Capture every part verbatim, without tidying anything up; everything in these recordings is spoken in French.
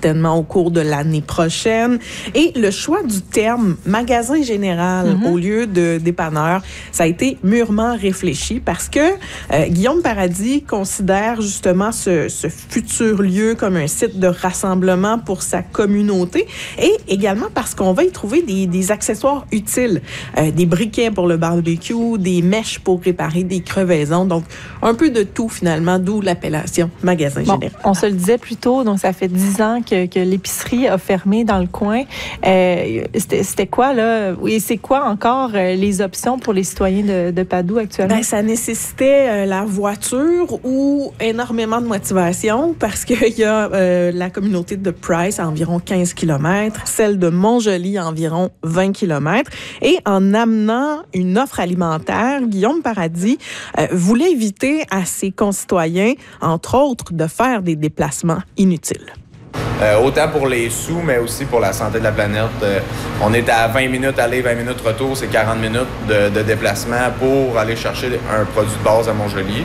certainement au cours de l'année prochaine. Et le choix du terme magasin général mm-hmm. au lieu de dépanneur, ça a été mûrement réfléchi parce que euh, Guillaume Paradis considère justement ce, ce futur lieu comme un site de rassemblement pour sa communauté et également parce qu'on va y trouver des, des accessoires utiles, euh, des briquets pour le barbecue, des mèches pour réparer des crevaisons, donc un peu de tout finalement, d'où l'appellation magasin bon, général. On se le disait plus tôt, donc ça fait dix ans que, que l'épicerie a fermé dans le coin. Euh, c'était, c'était quoi là? Et c'est quoi encore euh, les options pour les citoyens de, de Padoue actuellement? Ben, ça nécessitait euh, la voiture ou énormément de motivation parce qu'il y a euh, la communauté de Price à environ quinze kilomètres, celle de Montjoly à environ vingt kilomètres. Et en amenant une offre alimentaire, Guillaume Paradis euh, voulait éviter à ses concitoyens, entre autres, de faire des déplacements inutiles. Euh, autant pour les sous, mais aussi pour la santé de la planète. Euh, on est à vingt minutes aller, vingt minutes retour, c'est quarante minutes de, de déplacement pour aller chercher un produit de base à Montjoly.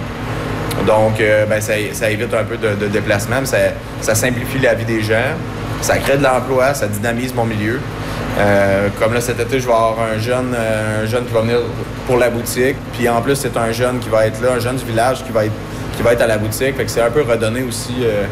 Donc, euh, ben, ça, ça évite un peu de, de déplacement, mais ça, ça simplifie la vie des gens, ça crée de l'emploi, ça dynamise mon milieu. Euh, comme là, cet été, je vais avoir un jeune, euh, un jeune qui va venir pour la boutique. Puis en plus, c'est un jeune qui va être là, un jeune du village qui va être, qui va être à la boutique. Fait que c'est un peu redonner aussi euh,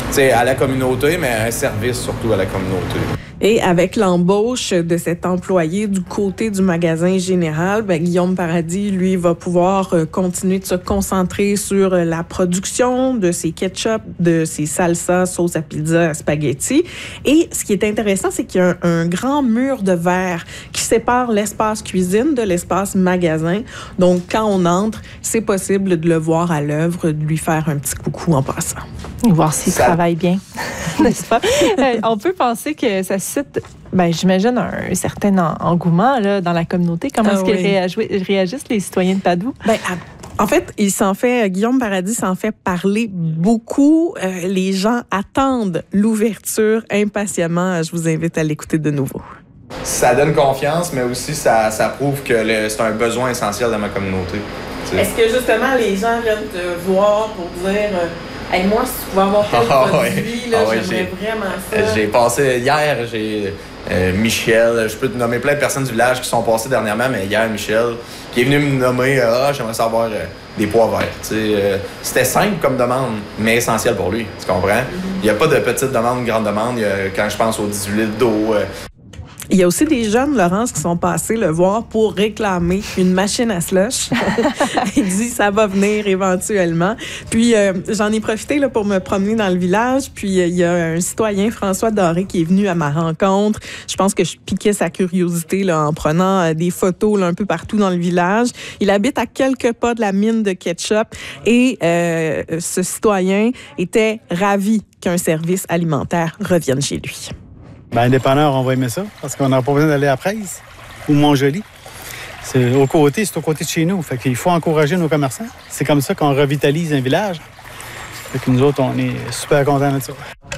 à la communauté, mais un service surtout à la communauté. Et avec l'embauche de cet employé du côté du magasin général, ben, Guillaume Paradis, lui, va pouvoir euh, continuer de se concentrer sur euh, la production de ses ketchup, de ses salsas, sauce à pizza, à spaghetti. Et ce qui est intéressant, c'est qu'il y a un, un grand mur de verre qui sépare l'espace cuisine de l'espace magasin. Donc, quand on entre, c'est possible de le voir à l'œuvre, de lui faire un petit coucou en passant. Et voir s'il ça... travaille bien, n'est-ce pas? euh, on peut penser que ça suscite, ben, j'imagine, un certain engouement là, dans la communauté. Comment ah, est-ce oui. qu'ils réagissent, réagissent les citoyens de Padoue? Ben, à... En fait, il s'en fait, Guillaume Paradis s'en fait parler beaucoup. Euh, les gens attendent l'ouverture impatiemment. Je vous invite à l'écouter de nouveau. Ça donne confiance, mais aussi ça, ça prouve que le, c'est un besoin essentiel de ma communauté. T'sais. Est-ce que justement les gens viennent te voir pour dire euh, hey, moi, si tu pouvais avoir tel ah, produit, ouais. là, ah, ouais, j'aimerais j'ai, vraiment ça. J'ai passé hier, j'ai euh, Michel, je peux te nommer plein de personnes du village qui sont passées dernièrement, mais hier, Michel, qui est venu me nommer ah, euh, j'aimerais savoir euh, des pois verts. Euh, c'était simple comme demande, mais essentiel pour lui, tu comprends? Mm-hmm. Il n'y a pas de petite demande, grande demande. Il y a, quand je pense aux dix-huit litres d'eau. Euh, Il y a aussi des jeunes, Laurence, qui sont passés le voir pour réclamer une machine à slush. Il dit ça va venir éventuellement. Puis euh, j'en ai profité là, pour me promener dans le village. Puis il euh, y a un citoyen, François Doré, qui est venu à ma rencontre. Je pense que je piquais sa curiosité là, en prenant euh, des photos là, un peu partout dans le village. Il habite à quelques pas de la mine de ketchup et euh, ce citoyen était ravi qu'un service alimentaire revienne chez lui. Bien, dépanneur, on va aimer ça, parce qu'on n'a pas besoin d'aller à Price ou Montjoly. C'est au côté, c'est au côté de chez nous. Fait qu'il faut encourager nos commerçants. C'est comme ça qu'on revitalise un village. Fait que nous autres, on est super contents de ça.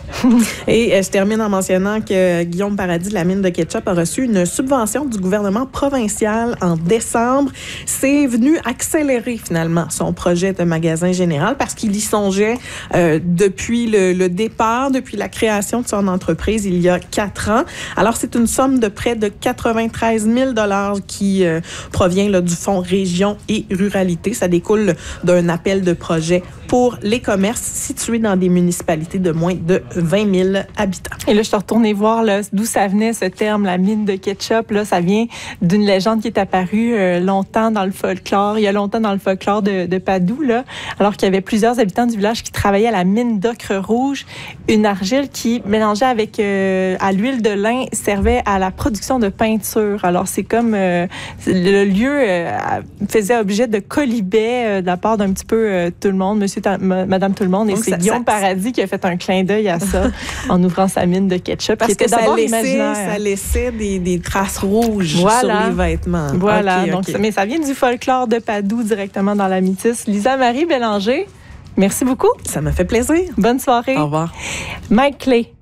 Et euh, je termine en mentionnant que Guillaume Paradis de la mine de ketchup a reçu une subvention du gouvernement provincial en décembre. C'est venu accélérer finalement son projet de magasin général parce qu'il y songeait euh, depuis le, le départ, depuis la création de son entreprise il y a quatre ans. Alors, c'est une somme de près de quatre-vingt-treize mille dollars qui euh, provient là, du Fonds Région et Ruralité. Ça découle d'un appel de projet pour les commerces situés dans des municipalités de moins de vingt mille habitants. Et là, je suis retournée voir là, d'où ça venait ce terme, la mine de ketchup. Là, ça vient d'une légende qui est apparue euh, longtemps dans le folklore, il y a longtemps dans le folklore de, de Padoue, là, alors qu'il y avait plusieurs habitants du village qui travaillaient à la mine d'ocre rouge, une argile qui, mélangée avec euh, à l'huile de lin, servait à la production de peinture. Alors, c'est comme euh, le lieu euh, faisait objet de colibets euh, de la part d'un petit peu euh, tout le monde, monsieur, ta, madame tout le monde, et donc, c'est ça, Guillaume ça, Paradis qui a fait un clin d'œil à ça en ouvrant sa mine de ketchup. Parce que ça laissait, ça laissait des, des traces rouges voilà. sur les vêtements. Voilà. Okay, donc, okay. Mais ça vient du folklore de Padoue directement dans la métisse. Lisa-Marie Bélanger, merci beaucoup. Ça m'a fait plaisir. Bonne soirée. Au revoir. Mike Clay.